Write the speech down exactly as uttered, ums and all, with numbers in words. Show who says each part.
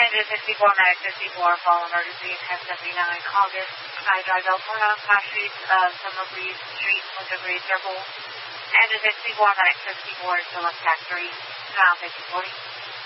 Speaker 1: Engine sixty-four, Medic sixty-four, call emergency, ten seventy-nine August, I drive Deltona, Class Street, uh, Summer Breeze Street, Winter Breeze Circle. Engine sixty-four, Medic sixty-four, still up tax three, now fifty forty.